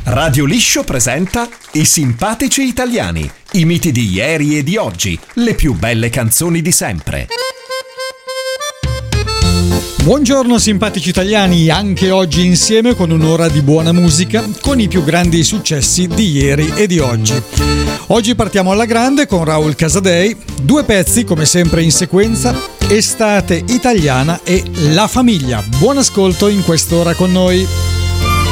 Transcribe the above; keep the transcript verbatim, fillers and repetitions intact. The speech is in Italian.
Radio Liscio presenta I simpatici italiani, i miti di ieri e di oggi, le più belle canzoni di sempre. Buongiorno simpatici italiani, anche oggi insieme con un'ora di buona musica con i più grandi successi di ieri e di oggi. Oggi partiamo alla grande con Raul Casadei, due pezzi come sempre in sequenza, Estate italiana e La famiglia. Buon ascolto in quest'ora con noi.